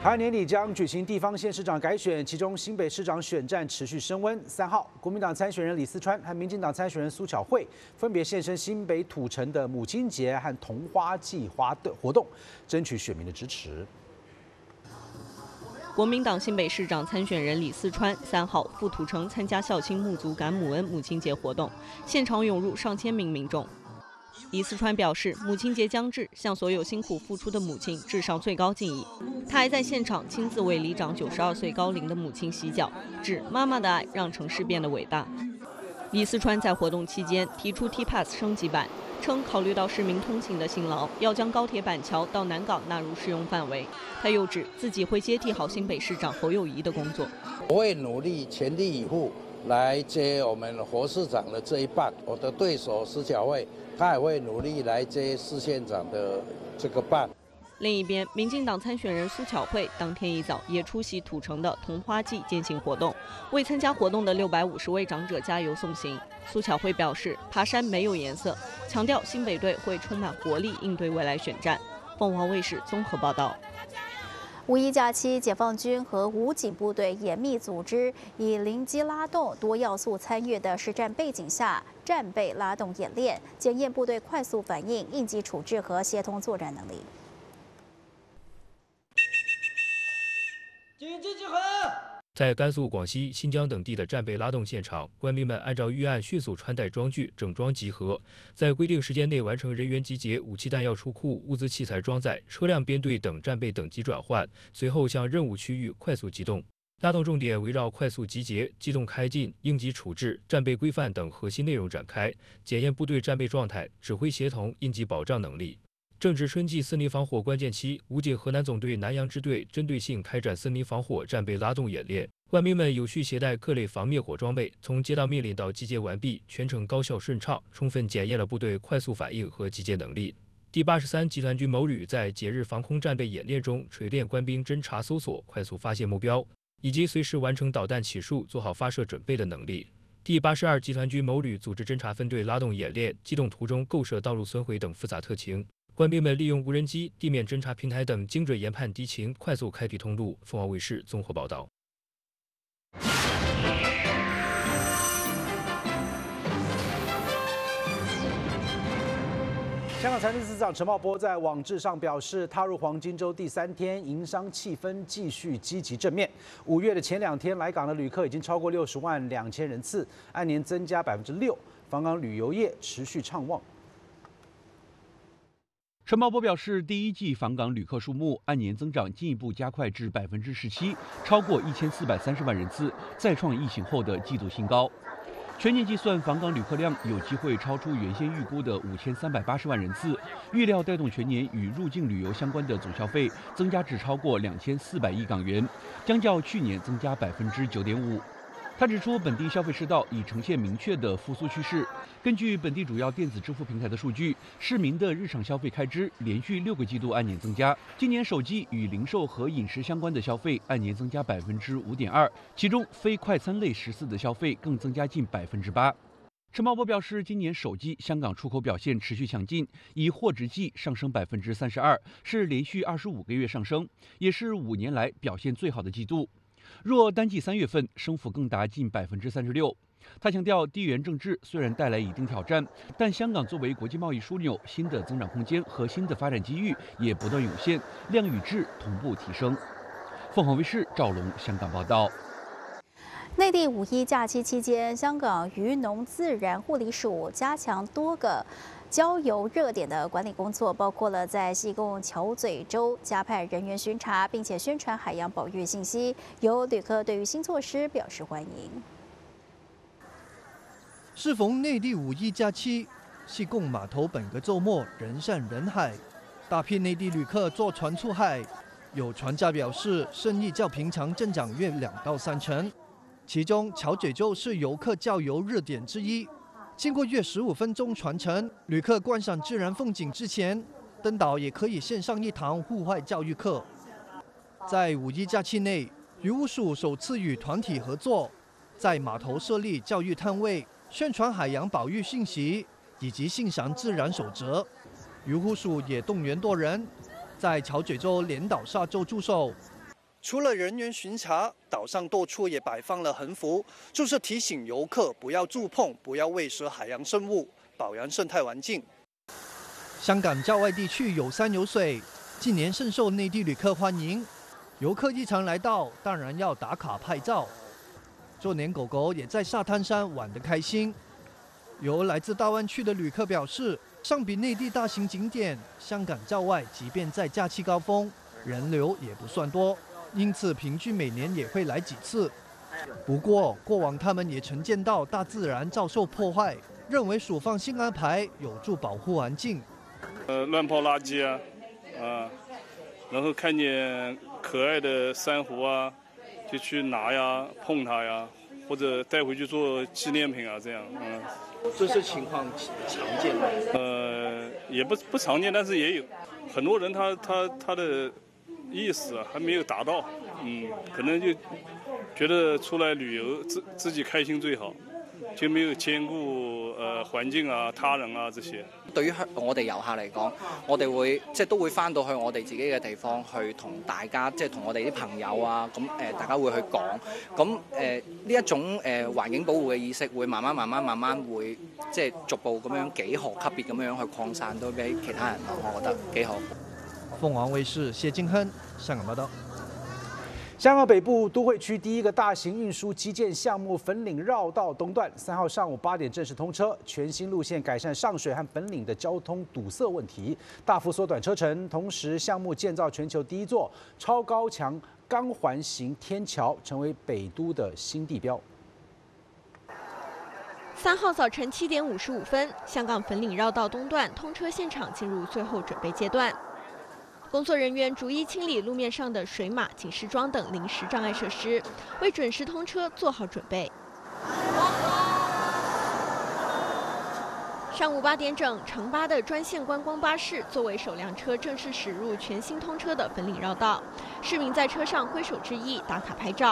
台湾年底将举行地方县市长改选，其中新北市长选战持续升温。3号，国民党参选人李四川和民进党参选人苏巧慧分别现身新北土城的母亲节和同花季活动，争取选民的支持。 国民党新北市长参选人李四川3号赴土城参加孝亲木族感母恩母亲节活动，现场涌入上千名民众。李四川表示，母亲节将至，向所有辛苦付出的母亲致上最高敬意。他还在现场亲自为里长92岁高龄的母亲洗脚，指妈妈的爱让城市变得伟大。李四川在活动期间提出 T-Pass 升级版，称考虑到市民通勤的辛劳，要将高铁板桥到南港纳入适用范围。他又指自己会接替好新北市长侯友宜的工作， 我会努力全力以赴来接我们侯市长的这一棒。我的对手苏巧慧，他也会努力来接市县长的这个棒。 另一边，民进党参选人苏巧慧当天一早也出席土城的同花季践行活动，为参加活动的650位长者加油送行。苏巧慧表示，爬山没有颜色，强调新北队会充满活力应对未来选战。凤凰卫视综合报道。 五一假期，解放军和武警部队严密组织，以灵机拉动、多要素参与的实战背景下，战备拉动演练，检验部队快速反应、应急处置和协同作战能力。 紧急集合！ 在甘肃、广西、新疆等地的战备拉动现场，官兵们按照预案迅速穿戴装具，整装集合，在规定时间内完成人员集结、武器弹药出库、物资器材装载、车辆编队等战备等级转换，随后向任务区域快速机动。拉动重点围绕快速集结、机动开进、应急处置、战备规范等核心内容展开，检验部队战备状态、指挥协同、应急保障能力。正值春季森林防火关键期，武警河南总队南阳支队针对性开展森林防火战备拉动演练，官兵们有序携带各类防灭火装备，从接到命令到集结完毕，全程高效顺畅，充分检验了部队快速反应和集结能力。第83集团军某旅在节日防空战备演练中锤炼官兵侦察搜索、快速发现目标，以及随时完成导弹起数、做好发射准备的能力。第82集团军某旅组织侦察分队拉动演练，机动途中构设道路损毁等复杂特情。官兵们利用无人机、地面侦察平台等精准研判敌情，快速开辟通路。凤凰卫视综合报道。 香港财政司长陈茂波在网誌上表示，踏入黄金周第3天，营商气氛继续积极正面。5月的前2天来港的旅客已经超过60万2千人次，按年增加6%，访港旅游业持续畅旺。 陈茂波表示，第一季访港旅客数目按年增长进一步加快至17%，超过1430万人次，再创疫情后的季度新高。全年计算，访港旅客量有机会超出原先预估的5380万人次，预料带动全年与入境旅游相关的总消费增加至超过2400亿港元，将较去年增加9.5%。他指出，本地消费世道已呈现明确的复苏趋势。根据本地主要电子支付平台的数据，市民的日常消费开支连续6个季度按年增加。今年首季与零售和饮食相关的消费按年增加5.2%，其中非快餐类食肆的消费更增加近8%。陈茂波表示，今年首季香港出口表现持续强劲，以货值计上升32%，是连续25个月上升，也是5年来表现最好的季度。若单季3月份升幅更达近36%。他强调，地缘政治虽然带来一定挑战，但香港作为国际贸易枢纽，新的增长空间和新的发展机遇也不断涌现，量与质同步提升。凤凰卫视赵龙香港报道。 内地5一假期期间，香港渔农自然护理署加强多个郊游热点的管理工作，包括了在西贡桥咀洲加派人员巡查，并且宣传海洋保育信息。有旅客对于新措施表示欢迎。 适逢内地5一假期，西贡码头本个周末人山人海，大批内地旅客坐船出海。有船家表示，生意较平常增长约2到3成。其中，桥咀洲是游客郊游热点之一。经过约15分钟船程，旅客观赏自然风景之前，登岛也可以献上一堂户外教育课。在5一假期内，渔务署首次与团体合作，在码头设立教育摊位，宣传海洋保育信息以及欣赏自然守则。渔护署也动员多人，在桥咀洲连岛沙洲驻守， 除了人员巡查，岛上多处也摆放了横幅，就是提醒游客不要触碰、不要喂食海洋生物，保养生态环境。香港郊外地区有山有水，近年甚受内地旅客欢迎。游客一常来到，当然要打卡拍照。就连狗狗也在沙滩上玩得开心。有来自大湾区的旅客表示，相比内地大型景点，香港郊外即便在假期高峰，人流也不算多，因此平均每年也会来几次。不过，过往他们也曾见到大自然遭受破坏，认为署方新安排有助保护环境。 乱抛垃圾啊，然后看见可爱的珊瑚啊，就去拿呀、碰它呀，或者带回去做纪念品啊，这样。 这些情况常见吗？ 也不常见，但是也有很多人他的意识还没有达到，可能就觉得出来旅游自己开心最好，就没有兼顧環境啊、他人啊這些。 對於我哋遊客嚟講，我哋會都會翻到去我哋自己嘅地方去同大家同我哋啲朋友啊，大家會去講，呢一種環境保護嘅意識會慢慢會逐步咁樣幾何級別咁樣去擴散到俾其他人咯，我覺得幾好。 鳳凰衛視謝敬亨香港報道。 香港北部都會區第一個大型運輸基建項目粉嶺繞道東段3號上午8點正式通車，全新路線改善上水和粉嶺的交通堵塞問題，大幅縮短車程。同時，項目建造全球第一座超高牆鋼環型天橋，成為北都的新地標。 3號早晨7點55分，香港粉嶺繞道東段通車現場進入最後準備階段。工作人員逐一清理路面上的水馬、警示樁等臨時障礙設施，為準時通車做好準備。上午8點整，城巴的專線觀光巴士作為首輛車正式駛入全新通車的粉嶺繞道，市民在車上揮手致意、打卡拍照。